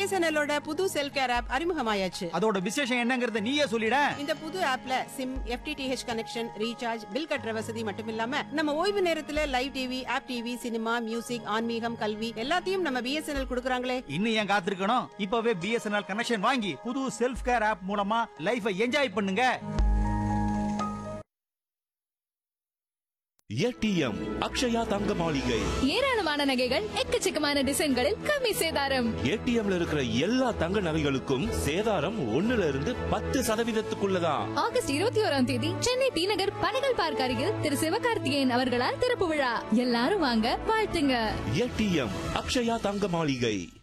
BSNL-ஓட புது self care app அறிமுகமாயாச்சு. அதோட விசேஷம் என்னங்கறத நீயே சொல்லிட. இந்த புது ஆப்ல sim, FTTH connection, recharge, bill கட்டுற வசதி மட்டும் இல்லாம நம்ம ஓய்வு நேரத்துல live TV, app TV, cinema, music, ஆன்மீகம், கல்வி எல்லாத்தையும் நம்ம BSNL கொடுக்கறாங்களே. இன்னும் ஏன் காத்திருக்கணும்? இப்பவே BSNL கனெக்ஷன் வாங்கி புது செல்ஃப் கேர் ஆப் மூலமா லைஃபை என்ஜாய் பண்ணுங்க. ஏடிஎம் அக்ஷயா தங்க மாளிகை. ஏராளமான நகைகள், எக்கச்சக்கமான டிசைன்களில் கம்மி சேதாரம். ஏடிஎம்ல இருக்கிற எல்லா தங்க நகைகளுக்கும் சேதாரம் 1% ஆகஸ்ட் 21 சென்னை டி நகர் பனகல் பார்க் அருகில் திரு சிவகார்த்திகேயன் அவர்களால் திறப்பு விழா. எல்லாரும் வாங்க, வாழ்த்துங்க. ஏடிஎம் அக்ஷயா தங்க மாளிகை.